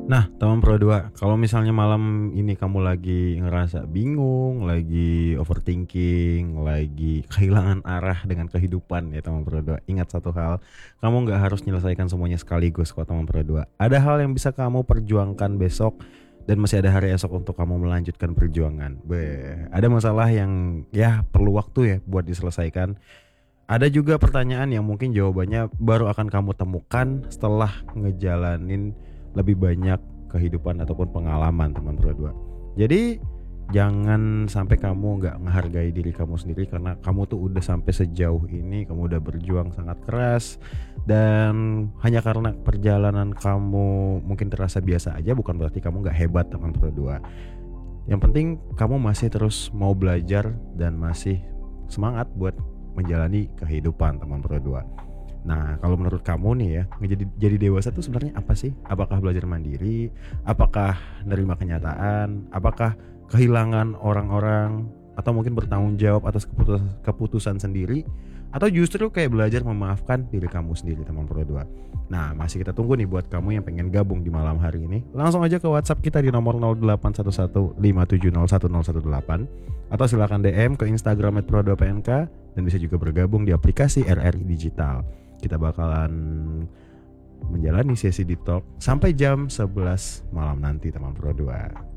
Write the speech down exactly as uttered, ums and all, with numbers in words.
Nah, teman Pro dua, kalau misalnya malam ini kamu lagi ngerasa bingung, lagi overthinking, lagi kehilangan arah dengan kehidupan ya teman Pro dua, ingat satu hal, kamu nggak harus menyelesaikan semuanya sekaligus kok teman Pro dua. Ada hal yang bisa kamu perjuangkan besok dan masih ada hari esok untuk kamu melanjutkan perjuangan. Beh, ada masalah yang ya perlu waktu ya buat diselesaikan. Ada juga pertanyaan yang mungkin jawabannya baru akan kamu temukan setelah ngejalanin lebih banyak kehidupan ataupun pengalaman teman berdua. Jadi jangan sampai kamu nggak menghargai diri kamu sendiri karena kamu tuh udah sampai sejauh ini, kamu udah berjuang sangat keras dan hanya karena perjalanan kamu mungkin terasa biasa aja bukan berarti kamu nggak hebat teman berdua. Yang penting kamu masih terus mau belajar dan masih semangat buat menjalani kehidupan teman berdua. Nah, kalau menurut kamu nih ya, menjadi jadi dewasa itu sebenarnya apa sih? Apakah belajar mandiri? Apakah menerima kenyataan? Apakah kehilangan orang-orang? Atau mungkin bertanggung jawab atas keputusan, keputusan sendiri? Atau justru kayak belajar memaafkan diri kamu sendiri teman berdua? Nah, masih kita tunggu nih buat kamu yang pengen gabung di malam hari ini. Langsung aja ke WhatsApp kita di nomor nol delapan satu satu lima tujuh nol satu nol satu delapan atau silakan D M ke Instagram at pro dua p n k dan bisa juga bergabung di aplikasi R R I Digital. Kita bakalan menjalani sesi deep talk sampai jam sebelas malam nanti teman Pro dua.